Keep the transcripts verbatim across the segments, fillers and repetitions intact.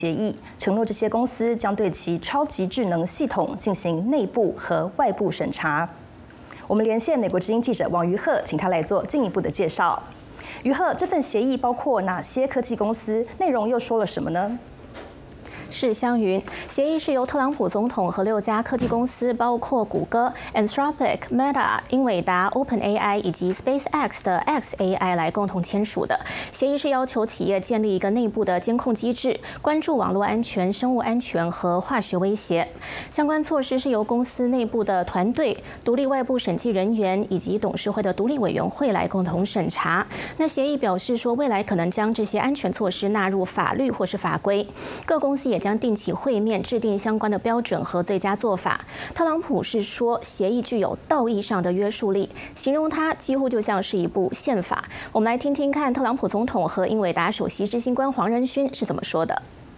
协议，承诺这些公司将对其超级智能系统进行内部和外部审查。我们连线美国之音记者王于鹤，请他来做进一步的介绍。于鹤，这份协议包括哪些科技公司？内容又说了什么呢？ 是香云，协议是由特朗普总统和六家科技公司，包括谷歌、Anthropic、Meta、英伟达、OpenAI 以及 SpaceX 的 X A I 来共同签署的。协议是要求企业建立一个内部的监控机制，关注网络安全、生物安全和化学威胁。相关措施是由公司内部的团队、独立外部审计人员以及董事会的独立委员会来共同审查。那协议表示说，未来可能将这些安全措施纳入法律或是法规，各公司也将定期会面，制定相关的标准和最佳做法。特朗普是说，协议具有道义上的约束力，形容它几乎就像是一部宪法。我们来听听看，特朗普总统和英伟达首席执行官黄仁勋是怎么说的。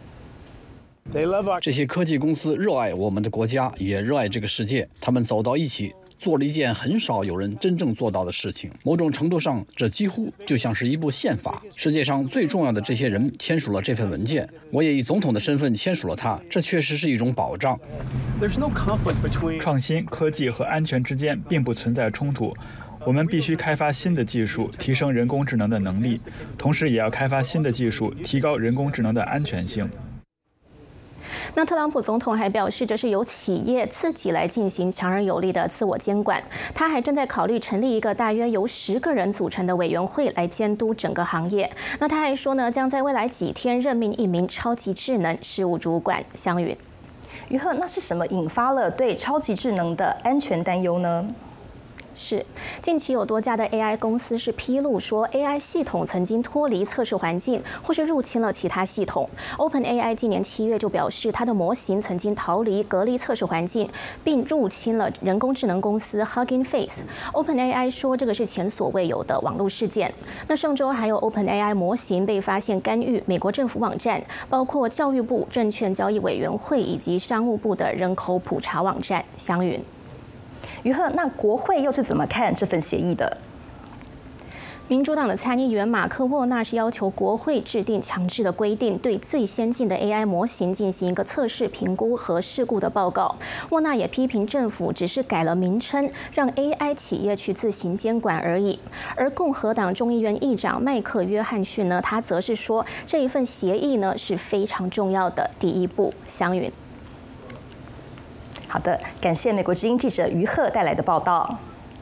这些科技公司热爱我们的国家，也热爱这个世界。他们走到一起，做了一件很少有人真正做到的事情。某种程度上，这几乎就像是一部宪法。世界上最重要的这些人签署了这份文件，我也以总统的身份签署了它。这确实是一种保障。 创新、科技和安全之间并不存在冲突。我们必须开发新的技术，提升人工智能的能力，同时也要开发新的技术，提高人工智能的安全性。 那特朗普总统还表示，这是由企业自己来进行强而有力的自我监管。他还正在考虑成立一个大约由十个人组成的委员会来监督整个行业。那他还说呢，将在未来几天任命一名超级智能事务主管。香云， 于鹤，那是什么引发了对超级智能的安全担忧呢？ 是，近期有多家的 A I 公司是披露说 ，A I 系统曾经脱离测试环境，或是入侵了其他系统。OpenAI 今年七月就表示，它的模型曾经逃离隔离测试环境，并入侵了人工智能公司 Hugging Face。OpenAI 说，这个是前所未有的网络事件。那上周还有 OpenAI 模型被发现干预美国政府网站，包括教育部、证券交易委员会以及商务部的人口普查网站。香云。 于鹤，那国会又是怎么看这份协议的？ 民主党的参议员马克·沃纳是要求国会制定强制的规定，对最先进的 A I 模型进行一个测试、评估和事故的报告。沃纳也批评政府只是改了名称，让 A I 企业去自行监管而已。而共和党众议院议长麦克·约翰逊呢，他则是说这一份协议呢是非常重要的第一步。香云。 好的，感谢美国之音记者于鹤带来的报道。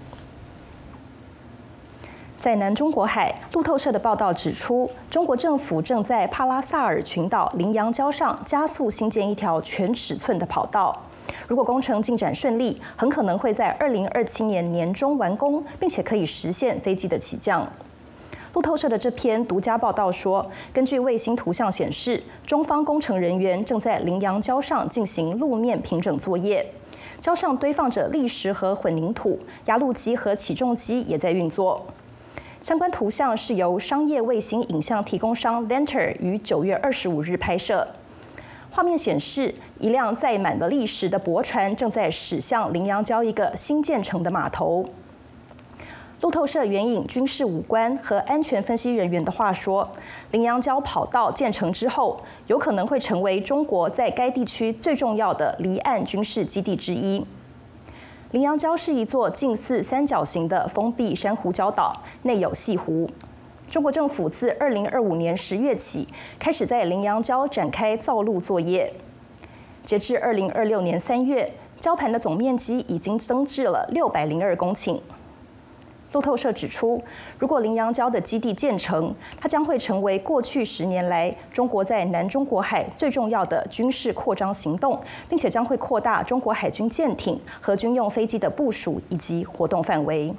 在南中国海，路透社的报道指出，中国政府正在帕拉萨尔群岛羚羊礁上加速新建一条全尺寸的跑道。如果工程进展顺利，很可能会在二零二七年年中完工，并且可以实现飞机的起降。路透社的这篇独家报道说，根据卫星图像显示，中方工程人员正在羚羊礁上进行路面平整作业。礁上堆放着砾石和混凝土，压路机和起重机也在运作。相关图像是由商业卫星影像提供商 Venture 于九月二十五日拍摄。画面显示，一辆载满了砾石的驳船正在驶向羚羊礁一个新建成的码头。路透社援引军事武官和安全分析人员的话说，羚羊礁跑道建成之后，有可能会成为中国在该地区最重要的离岸军事基地之一。羚羊礁是一座近似三角形的封闭珊瑚礁岛，内有舄湖。中国政府自二零二五年十月起开始在羚羊礁展开造陆作业，截至二零二六年三月，礁盘的总面积已经增至了六百零二公顷。路透社指出，如果羚羊礁的基地建成，它将会成为过去十年来中国在南中国海最重要的军事扩张行动，并且将会扩大中国海军舰艇和军用飞机的部署以及活动范围。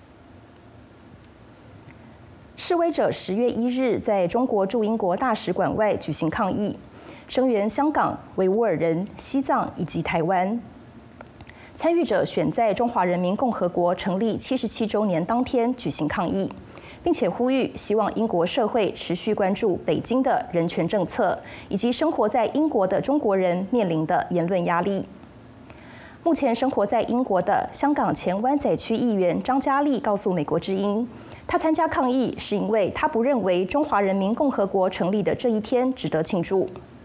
示威者十月一日在中国驻英国大使馆外举行抗议，声援香港、维吾尔人、西藏以及台湾。参与者选在中华人民共和国成立七十七周年当天举行抗议，并且呼吁希望英国社会持续关注北京的人权政策，以及生活在英国的中国人面临的言论压力。目前生活在英国的香港前湾仔区议员张嘉丽告诉美国之音，他参加抗议是因为他不认为中华人民共和国成立的这一天值得庆祝。